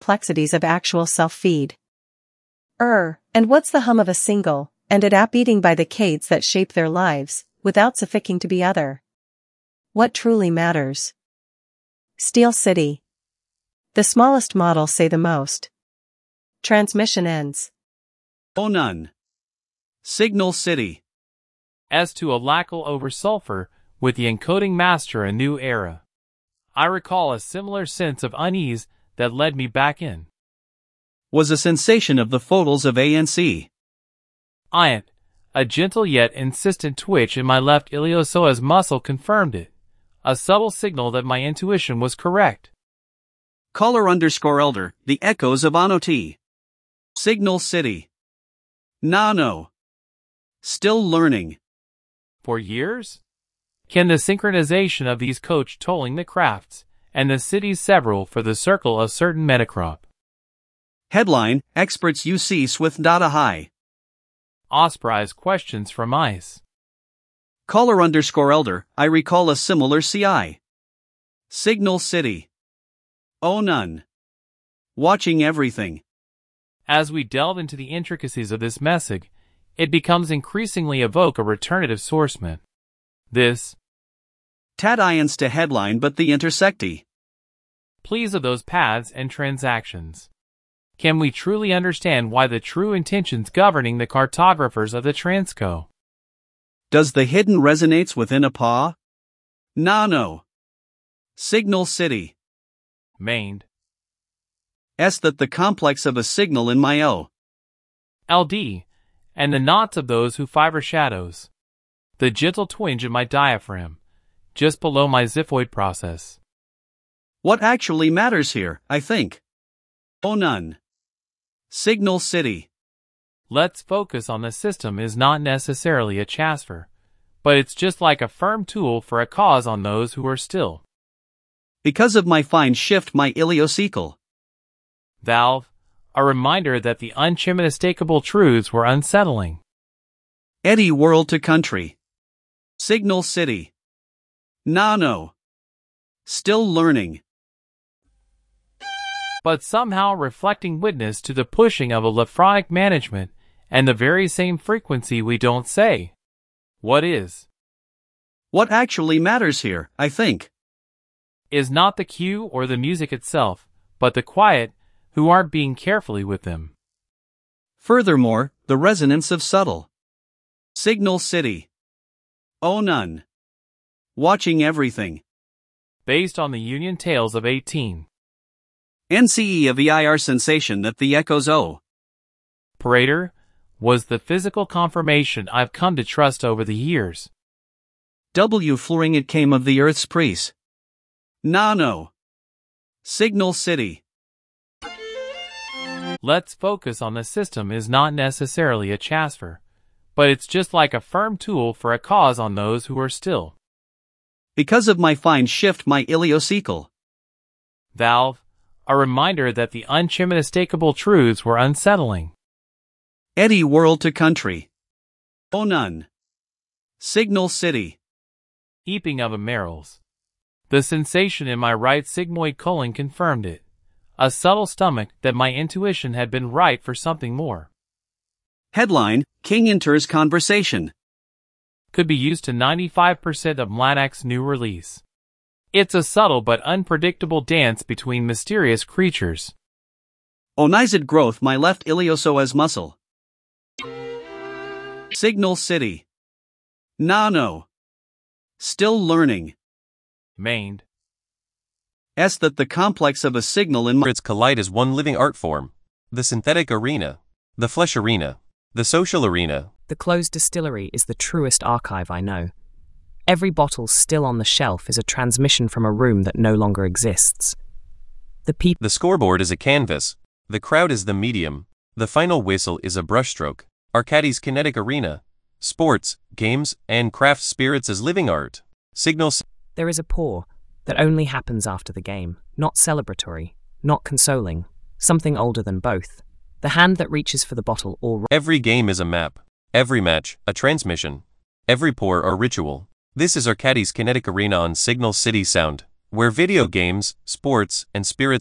complexities of actual self-feed. And what's the hum of a single, and it app beating by the cadence that shape their lives, without suffixing to be other? What truly matters? Steel City. The smallest models say the most. Transmission ends. Oh none. Signal City. As to a lackle over sulfur, with the encoding master a new era. I recall a similar sense of unease that led me back in. Was a sensation of the photals of ANC. A gentle yet insistent twitch in my left iliopsoas muscle confirmed it. A subtle signal that my intuition was correct. Caller_elder, the echoes of Anoti. Signal City. No. Still learning. For years? Can the synchronization of these coach tolling the crafts, and the cities several for the circle of certain metacrop? Headline, Experts UC Swith Data High. Osprey's questions from ICE. Caller_elder, I recall a similar CI. Signal City. Oh none. Watching everything. As we delve into the intricacies of this message, it becomes increasingly evoke a returnative sourceman. This Tad ions to headline but the intersecty. Please of those paths and transactions. Can we truly understand why the true intentions governing the cartographers of the Transco? Does the hidden resonates within a paw? No. Signal City. Mained. That the complex of a signal in my LD, and the knots of those who fiber shadows. The gentle twinge in my diaphragm, just below my xiphoid process. What actually matters here, I think? Oh none. Signal City. Let's focus on the system is not necessarily a chasfer, but it's just like a firm tool for a cause on those who are still. Because of my fine shift my iliocecal. Valve, a reminder that the unmistakable truths were unsettling. Eddy world to country. Signal City. No. Still learning. But somehow reflecting witness to the pushing of a Lefronic management and the very same frequency we don't say. What is? What actually matters here, I think, is not the cue or the music itself, but the quiet, who aren't being carefully with them. Furthermore, the resonance of subtle. Signal City. Oh none. Watching everything. Based on the Union Tales of 18. NCE of EIR sensation that the echoes Parader was the physical confirmation I've come to trust over the years. Flooring it came of the Earth's priest. No. Signal City. Let's focus on the system is not necessarily a chasfer, but it's just like a firm tool for a cause on those who are still. Because of my fine shift my iliocecal. Valve, a reminder that the unmistakable truths were unsettling. Eddy world to country. Oh none. Signal City. Eeping of a Merrills. The sensation in my right sigmoid colon confirmed it. A subtle stomach that my intuition had been right for something more. Headline, King enters conversation. Could be used to 95% of Mladak's new release. It's a subtle but unpredictable dance between mysterious creatures. Onized growth my left iliosoas muscle. Signal City. No. Still learning. Mained. That the complex of a signal in its collide as one living art form. The synthetic arena. The flesh arena. The social arena. The closed distillery is the truest archive I know. Every bottle still on the shelf is a transmission from a room that no longer exists. The scoreboard is a canvas. The crowd is the medium. The final whistle is a brushstroke. Arcadi's kinetic arena. Sports, games, and craft spirits as living art. Signals. There is a pour that only happens after the game, not celebratory, not consoling, something older than both. The hand that reaches for the bottle or... Every game is a map. Every match, a transmission. Every pour a ritual. This is Arcadi's kinetic arena on Signal City Sound, where video games, sports, and spirits